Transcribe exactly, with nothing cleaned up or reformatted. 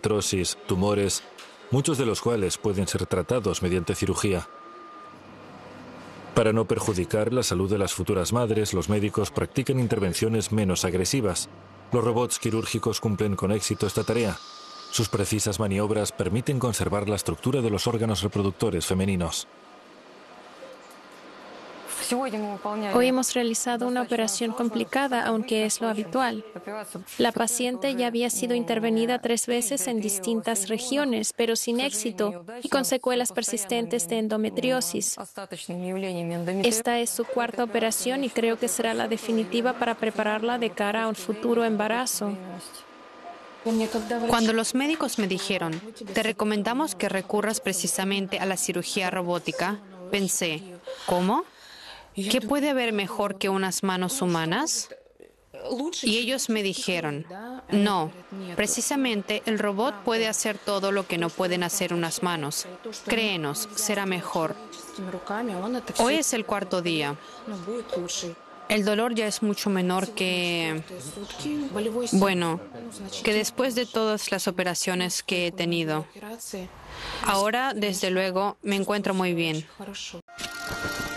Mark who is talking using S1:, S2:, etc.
S1: endometriosis, tumores, muchos de los cuales pueden ser tratados mediante cirugía. Para no perjudicar la salud de las futuras madres, los médicos practican intervenciones menos agresivas. Los robots quirúrgicos cumplen con éxito esta tarea. Sus precisas maniobras permiten conservar la estructura de los órganos reproductores femeninos.
S2: Hoy hemos realizado una operación complicada, aunque es lo habitual. La paciente ya había sido intervenida tres veces en distintas regiones, pero sin éxito y con secuelas persistentes de endometriosis. Esta es su cuarta operación y creo que será la definitiva para prepararla de cara a un futuro embarazo.
S3: Cuando los médicos me dijeron, te recomendamos que recurras precisamente a la cirugía robótica, pensé, ¿cómo? ¿Qué puede haber mejor que unas manos humanas? Y ellos me dijeron, no, precisamente el robot puede hacer todo lo que no pueden hacer unas manos. Créenos, será mejor. Hoy es el cuarto día. El dolor ya es mucho menor que, bueno, que después de todas las operaciones que he tenido. Ahora, desde luego, me encuentro muy bien.